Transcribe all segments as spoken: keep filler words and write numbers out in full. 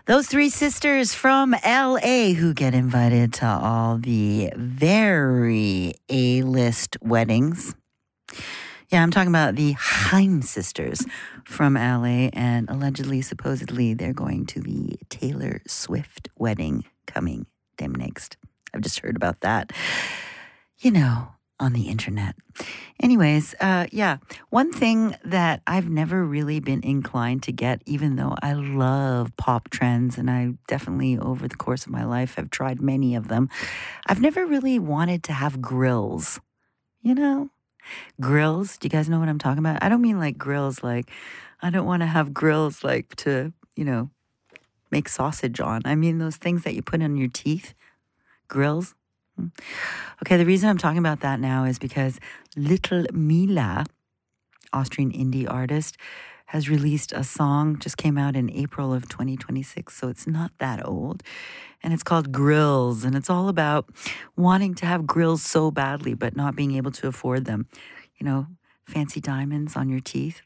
Those three sisters from L A who get invited to all the very A-list weddings. Yeah, I'm talking about the Haim sisters from L A, and allegedly, supposedly, they're going to the Taylor Swift wedding coming demnächst. I've just heard about that, you know, on the internet. Anyways, uh, yeah, one thing that I've never really been inclined to get, even though I love pop trends, and I definitely, over the course of my life, have tried many of them, I've never really wanted to have grills, you know? Grills, do you guys know what I'm talking about? I don't mean like grills, like, I don't want to have grills like to, you know, make sausage on. I mean those things that you put on your teeth, grills. Okay, the reason I'm talking about that now is because Little Mila, Austrian indie artist, has released a song, just came out in April of twenty twenty-six, so it's not that old. And it's called Grills, and it's all about wanting to have grills so badly, but not being able to afford them. You know, fancy diamonds on your teeth.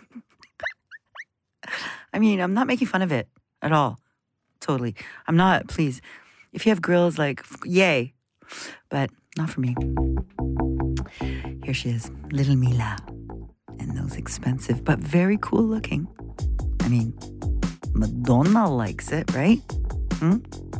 I mean, I'm not making fun of it at all. Totally. I'm not, please. If you have grills, like, yay. But not for me. Here she is, Little Mila. And those expensive, but very cool looking. I mean, Madonna likes it, right? Hmm?